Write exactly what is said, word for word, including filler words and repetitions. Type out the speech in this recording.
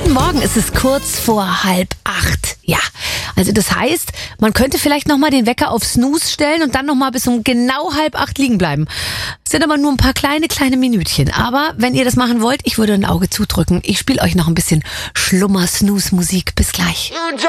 Guten Morgen, es ist kurz vor halb acht. Ja, also das heißt, man könnte vielleicht nochmal den Wecker auf Snooze stellen und dann nochmal bis um genau halb acht liegen bleiben. Es sind aber nur ein paar kleine, kleine Minütchen. Aber wenn ihr das machen wollt, ich würde ein Auge zudrücken. Ich spiele euch noch ein bisschen Schlummer-Snooze-Musik. Bis gleich.